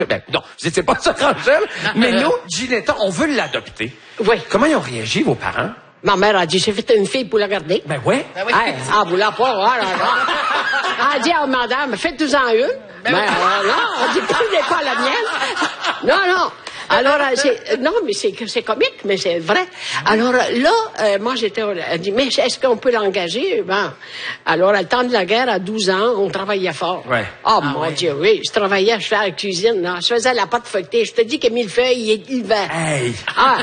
Ben, non, c'est pas Sœur Angèle, mais nous, Ginetta, on veut l'adopter. Oui. Comment ils ont réagi, vos parents? Ma mère a dit, j'ai fait une fille pour la garder. Ben ouais. Hey, vous l'a pas, voilà. Elle a dit à madame, faites-en une. Ben, non, elle dit, prenez pas la mienne. Non. Alors, non, mais c'est comique, mais c'est vrai. Alors, là, moi, elle dit, mais est-ce qu'on peut l'engager? Ben, alors, à le temps de la guerre, à 12 ans, on travaillait fort. Ouais. Mon Dieu, oui. Je travaillais, je faisais la cuisine, là. Je faisais la pâte feuilletée. Je te dis que millefeuille, il hiver. Hey!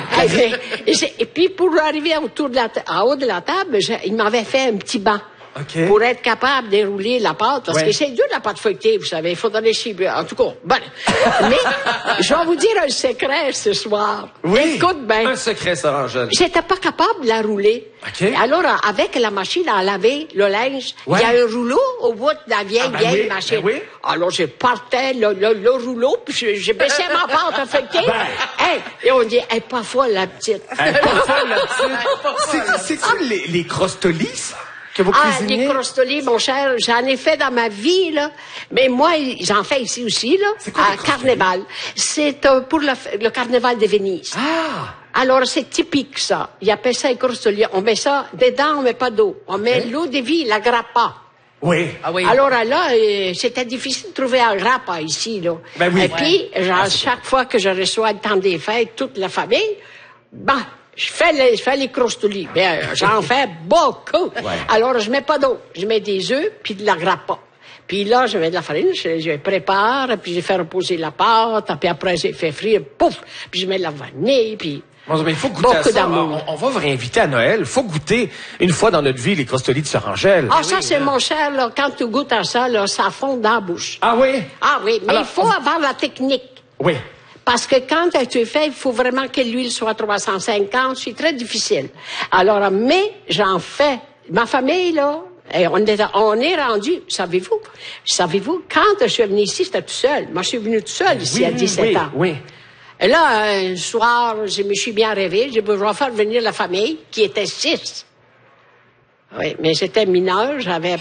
Et puis, pour arriver en haut de la table, il m'avait fait un petit banc. Okay. Pour être capable de rouler la pâte, parce que c'est dur la pâte feuilletée, vous savez, il faudrait les chibrer. En tout cas, bon. Mais, je vais vous dire un secret ce soir. Oui. Écoute bien. Un secret, Sœur Angèle. J'étais pas capable de la rouler. OK. Alors, avec la machine à laver le linge, il y a un rouleau au bout de la vieille machine. Ben oui. Alors, je partais le rouleau, puis je baissais ma pâte feuilletée. Et on dit, elle est pas folle, la petite. Elle est pas folle, la petite. C'est-tu les crostolis, ça? Les crostolis, mon cher, j'en ai fait dans ma vie, là. Mais moi, j'en fais ici aussi, là. C'est quoi, à Carnaval. C'est pour le Carnaval de Venise. Ah! Alors, c'est typique, ça. Ils appellent ça les crostolis. On met ça dedans, on met pas d'eau. On met l'eau de vie, la grappa. Oui. Ah oui. Alors là, c'était difficile de trouver un grappa ici, là. Ben oui. Et puis, chaque fois que je reçois le temps des fêtes, toute la famille, je fais les crostolis. Ben, j'en fais beaucoup. Ouais. Alors, je mets pas d'eau. Je mets des œufs, puis de la grappa. Puis là, je mets de la farine, je prépare, puis je fais reposer la pâte, puis après, je fais frire, pouf, puis je mets de la vanille, puis... Bon, mais il faut goûter à ça. d'amour. On va vous réinviter à Noël. Il faut goûter une fois dans notre vie les crostolis de Sœur Angèle. Ah, ça, c'est mon cher, là, quand tu goûtes à ça, là, ça fond dans la bouche. Ah oui? Ah oui, mais Alors, il faut avoir la technique. Oui. Parce que quand tu es fait, il faut vraiment que l'huile soit 350. C'est très difficile. Alors, mais j'en fais. Ma famille, là, on est rendu, savez-vous, quand je suis venue ici, j'étais tout seul. Moi, je suis venue tout seul ici à 17 ans. Oui. Et là, un soir, je me suis bien rêvé. J'ai dit, je vais faire venir la famille, qui était 6. Oui, mais j'étais mineur, j'avais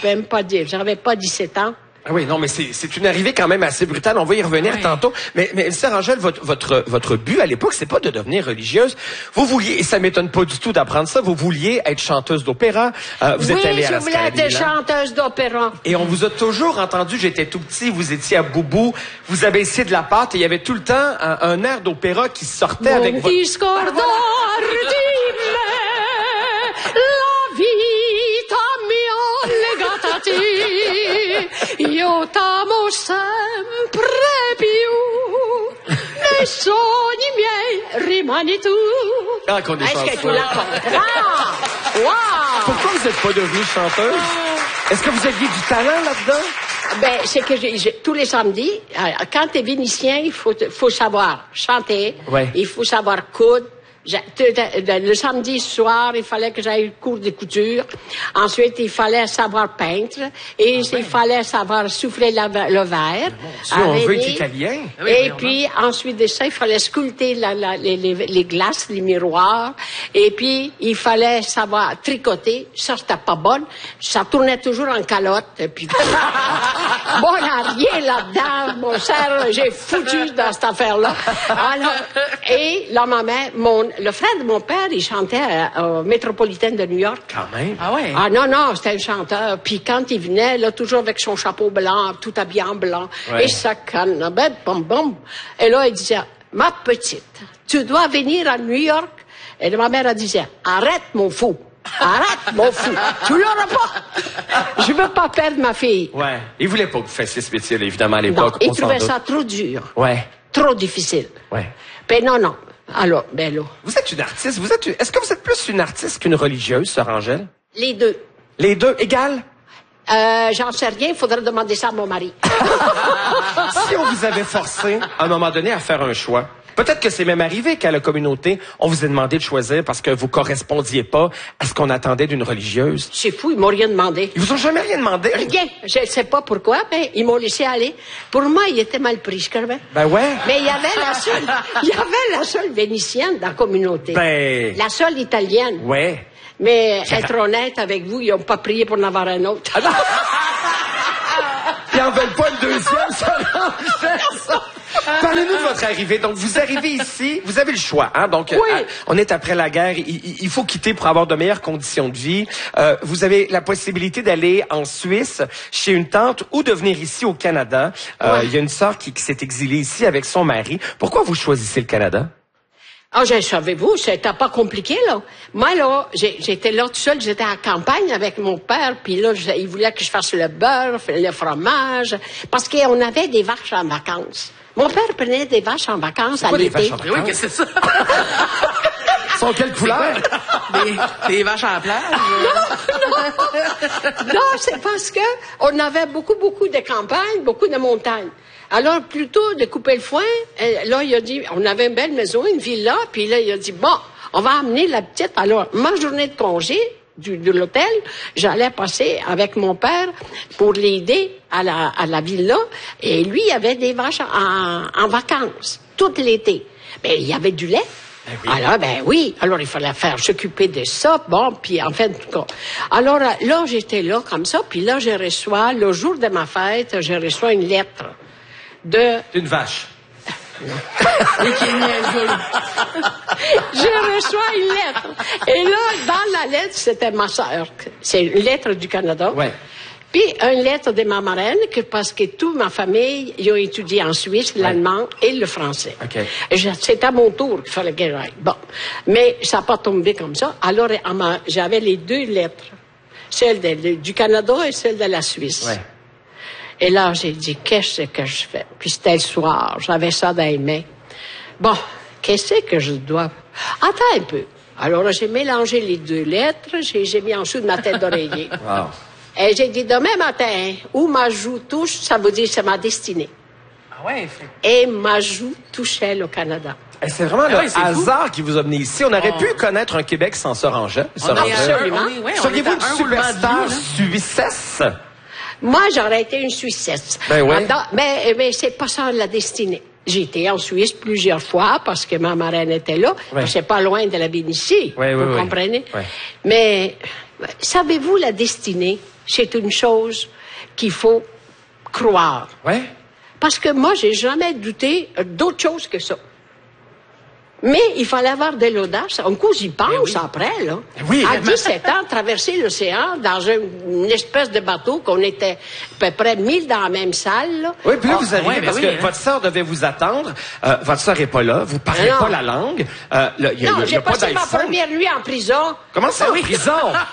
17 ans. Ah oui, non, mais c'est une arrivée quand même assez brutale. On va y revenir tantôt. Mais Sœur Angèle, votre but à l'époque, c'est pas de devenir religieuse. Vous vouliez, et ça m'étonne pas du tout d'apprendre ça, vous vouliez être chanteuse d'opéra. Vous êtes allée à la Scala. Oui, je voulais être chanteuse d'opéra. Et on vous a toujours entendu, j'étais tout petit, vous étiez à Boubou, vous avez essayé de la pâte et il y avait tout le temps un air d'opéra qui sortait avec votre... Discordo ardime, la vita mia legata a te, io t'amo sempre più, nei sogni miei rimani tu. Ah, qu'on est Est-ce que tu chanceux. la comprends? Wow! Pourquoi vous n'êtes pas devenue chanteuse? Est-ce que vous aviez du talent là-dedans? Ben, c'est que tous les samedis, quand t'es vénitien, il faut savoir chanter. Ouais. Il faut savoir coudre. Le samedi soir, il fallait que j'aille cours de couture. Ensuite, il fallait savoir peindre. Et il fallait savoir souffler le verre. Si on veut être italien. Et puis, ensuite de ça, il fallait sculpter les glaces, les miroirs. Et puis, il fallait savoir tricoter. Ça, c'était pas bon. Ça tournait toujours en calotte. Et puis, bon, il n'y a rien là-dedans. Mon cher, j'ai foutu dans cette affaire-là. Alors, et là, ma mère, le frère de mon père, il chantait au Métropolitain de New York. Quand même. Ah ouais? Ah non, c'était un chanteur. Puis quand il venait, là, toujours avec son chapeau blanc, tout habillé en blanc, Ouais. et sa canne, bom, bom. Et là, il disait, ma petite, tu dois venir à New York. Et ma mère, elle disait, arrête, mon fou. Arrête, mon fou. Tu l'auras pas. Je veux pas perdre ma fille. Ouais. Il voulait pas que vous fassiez ce métier, là, évidemment, à Non, l'époque. il on s'en trouvait doute. ça trop dur. Ouais. Trop difficile. Ouais. Ben non. Alors, ben là. Vous êtes une artiste. Est-ce que vous êtes plus une artiste qu'une religieuse, Sœur Angèle? Les deux. Les deux égales? J'en sais rien, il faudrait demander ça à mon mari. Si on vous avait forcé, à un moment donné, à faire un choix, peut-être que c'est même arrivé qu'à la communauté, on vous ait demandé de choisir parce que vous correspondiez pas à ce qu'on attendait d'une religieuse. C'est fou, ils m'ont rien demandé. Ils vous ont jamais rien demandé? Rien. Je ne sais pas pourquoi, mais ils m'ont laissé aller. Pour moi, il était mal pris, je crois. Ben ouais. Mais il y avait la seule vénitienne dans la communauté. Ben. La seule italienne. Ouais. Mais être honnête avec vous, ils n'ont pas prié pour en avoir un autre. Ils en veulent pas une deuxième, Sœur Angèle, ça. Parlez-nous de votre arrivée. Donc, vous arrivez ici, vous avez le choix. Hein? Donc, on est après la guerre. Il faut quitter pour avoir de meilleures conditions de vie. Vous avez la possibilité d'aller en Suisse, chez une tante, ou de venir ici au Canada. Il y a une sœur qui s'est exilée ici avec son mari. Pourquoi vous choisissez le Canada? Ah, savez-vous, c'était pas compliqué, là. Moi, là, j'étais là tout seul, j'étais à la campagne avec mon père, puis là, il voulait que je fasse le beurre, le fromage, parce qu'on avait des vaches en vacances. Mon père prenait des vaches en vacances à l'été. Oui, qu'est-ce que c'est ça? Sont quelle couleur? Des vaches à la plage? Non, c'est parce que on avait beaucoup de campagnes, beaucoup de montagnes. Alors, plutôt de couper le foin, là, il a dit, on avait une belle maison, une villa, puis là, il a dit, bon, on va amener la petite. Alors, ma journée de congé de l'hôtel, j'allais passer avec mon père pour l'aider à la villa, et lui, il avait des vaches en vacances, tout l'été. Ben, il y avait du lait. Alors, il fallait faire s'occuper de ça, bon, puis en fait, en tout cas. Alors, là, j'étais là, comme ça, puis là, je reçois, le jour de ma fête, je reçois une lettre Une vache. Je reçois une lettre. Et là, dans la lettre, c'était ma sœur. C'est une lettre du Canada. Ouais. Puis, une lettre de ma marraine, parce que toute ma famille, ils ont étudié en Suisse, l'allemand et le français. Okay. C'est à mon tour qu'il fallait que j'aille. Bon. Mais ça n'a pas tombé comme ça. Alors, j'avais les deux lettres. Celle du Canada et celle de la Suisse. Ouais. Et là, j'ai dit, qu'est-ce que je fais? Puis c'était le soir, j'avais ça dans les mains. Bon, qu'est-ce que je dois... Attends un peu. Alors là, j'ai mélangé les deux lettres, j'ai mis en dessous de ma tête d'oreiller. Wow. Et j'ai dit, demain matin, où ma joue touche, ça veut dire c'est ma destinée. Ah ouais, Et ma joue touchait le Canada. Et c'est vraiment le hasard qui vous a mené ici. On aurait pu connaître un Québec sans Sœur Angèle. Seriez-vous une superstar suissesse? Moi, j'aurais été une Suissesse. Ben ouais. Mais c'est pas ça la destinée. J'ai été en Suisse plusieurs fois parce que ma marraine était là. Ouais. C'est pas loin de la Vénitie. Vous comprenez? Ouais. Mais savez-vous, la destinée, c'est une chose qu'il faut croire. Ouais. Parce que moi, j'ai jamais douté d'autre chose que ça. Mais il fallait avoir de l'audace. En cause, y pense après, là. Oui, à 17 ans, traverser l'océan dans une espèce de bateau qu'on était à peu près 1000 dans la même salle, là. Oui, puis là, vous arrivez parce que votre sœur devait vous attendre. Votre sœur est pas là. Vous parlez pas la langue. Non, j'ai passé ma première nuit en prison. Comment ça, en prison?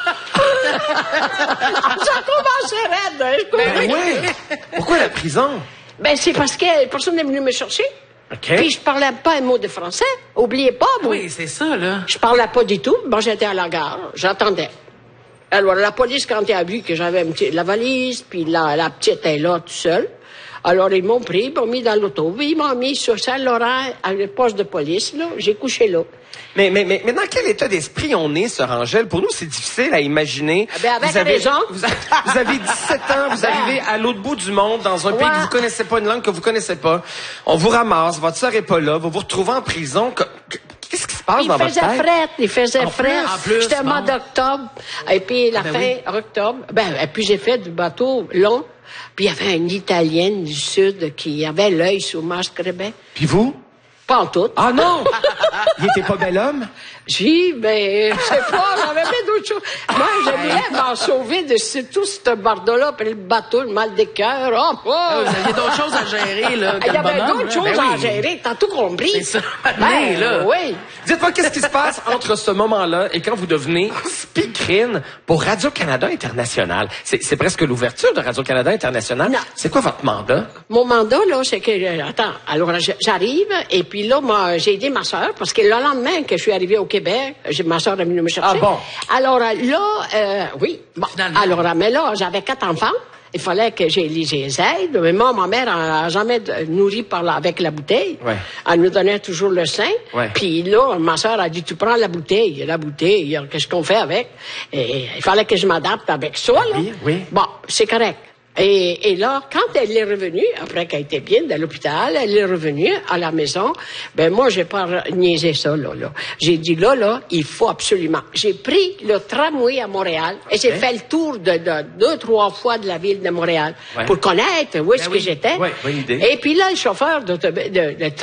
Ça commençait raide, hein, oui. Pourquoi la prison? Ben, c'est parce que personne n'est venu me chercher. Okay. Puis je parlais pas un mot de français. Oubliez pas, moi. Oui, c'est ça, là. Je parlais pas du tout. Bon, j'étais à la gare. J'attendais. Alors, la police, quand elle a vu que j'avais la valise, puis la petite est là, tout seule, alors ils m'ont pris, ils m'ont mis dans l'auto. Ils m'ont mis sur Saint-Laurent, à le poste de police, là. J'ai couché là. Mais dans quel état d'esprit on est, Sœur Angèle? Pour nous, c'est difficile à imaginer. Avec raison. Vous avez 17 ans, vous arrivez à l'autre bout du monde, dans un pays que vous connaissez pas, une langue que vous connaissez pas. On vous ramasse, votre sœur est pas là, vous vous retrouvez en prison. Qu'est-ce qui se passe dans votre tête? Il faisait frais. C'était le mois d'octobre. Et puis, fin octobre. Et puis j'ai fait du bateau long. Puis il y avait une Italienne du Sud qui avait l'œil sur Mascrebet. Puis vous? Pas en tout. Ah non! Il était pas bel homme? Je sais pas, j'avais fait d'autres choses. Moi, je voulais m'en sauver de tout ce bardeau-là, puis le bateau, le mal des cœurs. Vous aviez d'autres choses à gérer, là. Il y avait d'autres choses à gérer, t'as tout compris. C'est ça, là. Oui. Dites-moi, qu'est-ce qui se passe entre ce moment-là et quand vous devenez speakerine pour Radio-Canada International? C'est presque l'ouverture de Radio-Canada International. Non. C'est quoi votre mandat? Mon mandat, là, c'est que... Attends, alors j'arrive, et puis là, moi, j'ai aidé ma sœur, parce que le lendemain que je suis arrivée au Québec, ma sœur est venue me chercher. Ah bon? Alors là, oui. Bon. Finalement. Alors, mais là, j'avais 4 enfants. Il fallait que j'ai les aide. Mais moi, ma mère n'a jamais nourri avec la bouteille. Ouais. Elle nous donnait toujours le sein. Ouais. Puis là, ma sœur a dit, tu prends la bouteille. La bouteille, qu'est-ce qu'on fait avec? Et il fallait que je m'adapte avec ça, là. Oui, oui. Bon, c'est correct. Et là, quand elle est revenue, après qu'elle était bien de l'hôpital, elle est revenue à la maison. Ben moi, j'ai pas niaisé ça, là. J'ai dit, là, il faut absolument. J'ai pris le tramway à Montréal et j'ai fait le tour de 2-3 fois de la ville de Montréal pour connaître où est-ce que j'étais. Ouais, bonne idée. Et puis là, le chauffeur de